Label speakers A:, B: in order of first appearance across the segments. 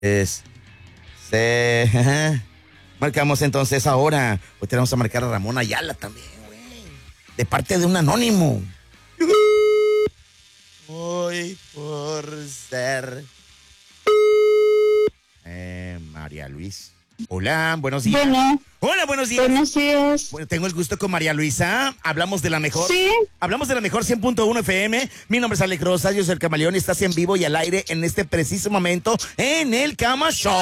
A: Es. Marcamos entonces ahora. Hoy tenemos a marcar a Ramón Ayala también, güey. De parte de un anónimo. Hoy por ser. María Luis. Hola, buenos días.
B: Bueno,
A: Hola, buenos días.
B: buenos días.
A: Bueno, tengo el gusto con María Luisa. Hablamos de la mejor.
B: Sí.
A: Hablamos de la mejor 100.1 FM. Mi nombre es Alex Rosas, yo soy el Camaleón y estás en vivo y al aire en este preciso momento en el Cama Show.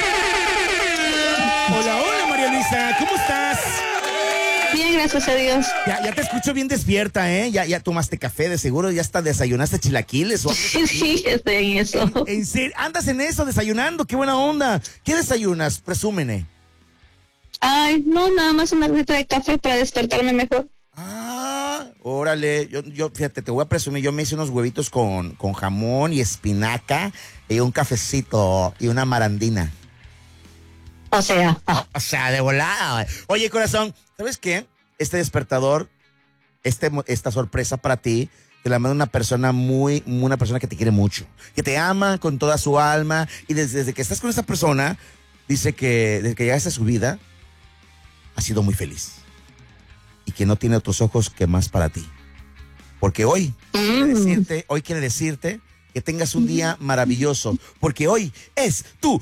A: Hola, hola María Luisa, ¿cómo estás?
B: Bien, gracias a Dios.
A: Ya te escucho bien despierta, ¿eh? Ya tomaste café, de seguro, ya hasta desayunaste chilaquiles o algo así.
B: Sí, estoy en eso.
A: ¿En serio? ¿Andas en eso, desayunando? ¡Qué buena onda! ¿Qué desayunas? Presúmene.
B: Ay, no, nada más una receta de café para despertarme mejor.
A: Órale, yo, fíjate, te voy a presumir, yo me hice unos huevitos con jamón y espinaca y un cafecito y una marandina.
B: O sea,
A: O sea, de volada. Oye, corazón, ¿sabes qué? Este despertador, esta sorpresa para ti, te la manda una persona que te quiere mucho, que te ama con toda su alma y desde que estás con esa persona, dice que desde que llegaste a su vida, ha sido muy feliz y que no tiene otros ojos que más para ti. Porque hoy quiere decirte que tengas un día maravilloso, porque hoy es tu